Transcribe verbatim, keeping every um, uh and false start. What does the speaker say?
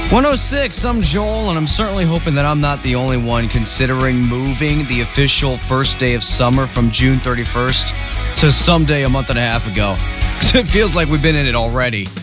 one oh six, I'm Joel, and I'm certainly hoping that I'm not the only one considering moving the official first day of summer from June thirty-first to someday a month and a half ago. Because it feels like we've been in it already.